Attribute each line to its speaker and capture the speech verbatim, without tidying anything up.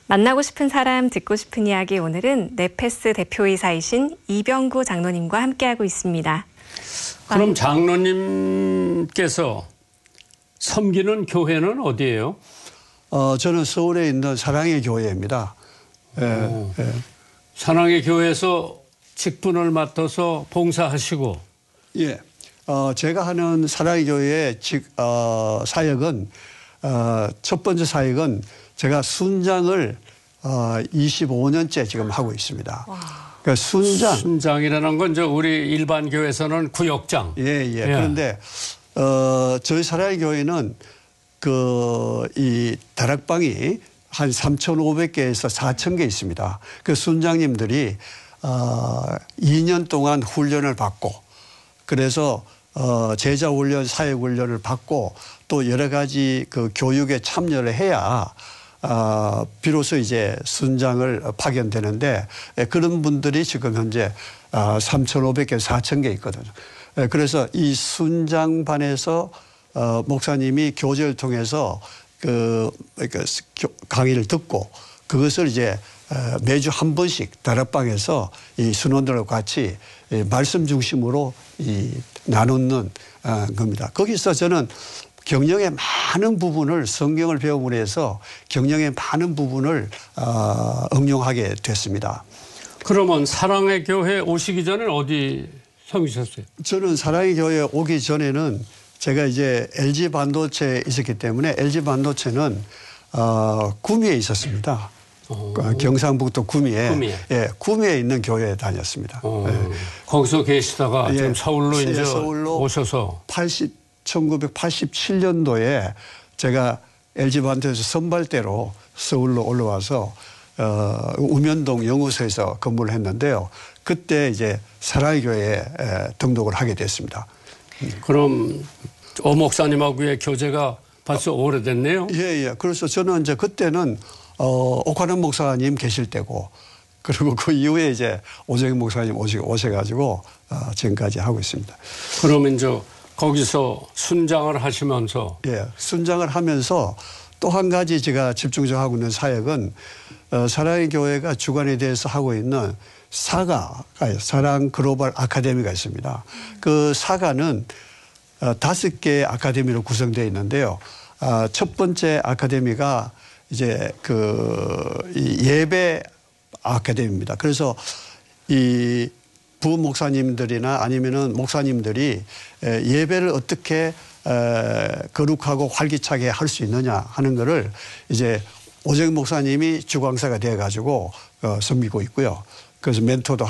Speaker 1: 만나고 싶은 사람, 듣고 싶은 이야기, 오늘은 네페스 대표이사이신 이병구 장로님과 함께하고 있습니다.
Speaker 2: 그럼 장로님께서 섬기는 교회는 어디예요?
Speaker 3: 어, 저는 서울에 있는 사랑의 교회입니다. 예, 예.
Speaker 2: 사랑의 교회에서 직분을 맡아서 봉사하시고.
Speaker 3: 예. 어, 제가 하는 사랑의 교회의 직, 어, 사역은, 어, 첫 번째 사역은 제가 순장을 어, 이십오 년째 지금 하고 있습니다. 그러니까 순장.
Speaker 2: 순장이라는 건 저 우리 일반 교회에서는 구역장.
Speaker 3: 예, 예.
Speaker 2: 예.
Speaker 3: 그런데, 어, 저희 사랑의 교회는 그, 이 다락방이 한 삼천오백 개에서 사천 개 있습니다. 그 순장님들이, 어, 이 년 동안 훈련을 받고, 그래서 어, 제자 훈련, 사역 훈련을 받고 또 여러 가지 그 교육에 참여를 해야 어, 비로소 이제 순장을 파견되는데 그런 분들이 지금 현재 삼천오백 개, 사천 개 있거든요. 그래서 이 순장반에서 어, 목사님이 교제를 통해서 그, 그 강의를 듣고 그것을 이제 매주 한 번씩 다락방에서 이 순원들과 같이 말씀 중심으로 이 나누는 겁니다. 거기서 저는 경영의 많은 부분을 성경을 배움으로 해서 경영의 많은 부분을 응용하게 됐습니다.
Speaker 2: 그러면 사랑의 교회 오시기 전에 어디 섬기셨어요?
Speaker 3: 저는 사랑의 교회 오기 전에는 제가 이제 엘지 반도체에 있었기 때문에 엘지 반도체는 어, 구미에 있었습니다. 오. 경상북도 구미에,
Speaker 2: 구미에.
Speaker 3: 예, 구미에 있는 교회에 다녔습니다. 예.
Speaker 2: 거기서 계시다가
Speaker 3: 예,
Speaker 2: 지금 서울로
Speaker 3: 예,
Speaker 2: 이제
Speaker 3: 서울로
Speaker 2: 오셔서
Speaker 3: 팔십, 천구백팔십칠 년도에 제가 엘지 반도체에서 선발대로 서울로 올라와서 어, 우면동 영우소에서 근무를 했는데요. 그때 이제 사랑의 교회에 등록을 하게 됐습니다.
Speaker 2: 그럼 오 목사님하고의 교제가 벌써 오래됐네요.
Speaker 3: 예, 예. 그래서 저는 이제 그때는 어, 옥하는 목사님 계실 때고 그리고 그 이후에 이제 오정익 목사님 오시, 오셔가지고 어, 지금까지 하고 있습니다.
Speaker 2: 그러면 이제 거기서 순장을 하시면서.
Speaker 3: 예. 순장을 하면서 또 한 가지 제가 집중적으로 하고 있는 사역은 어, 사랑의 교회가 주관에 대해서 하고 있는 사가, 사랑 글로벌 아카데미가 있습니다. 그 사가는 어, 다섯 개의 아카데미로 구성되어 있는데요. 어, 첫 번째 아카데미가 이제 그 이 예배 아카데미입니다. 그래서 이 부목사님들이나 아니면은 목사님들이 예배를 어떻게 거룩하고 활기차게 할 수 있느냐 하는 거를 이제 오정익 목사님이 주광사가 되어 가지고 섬기고 있고요. 그래서 멘토도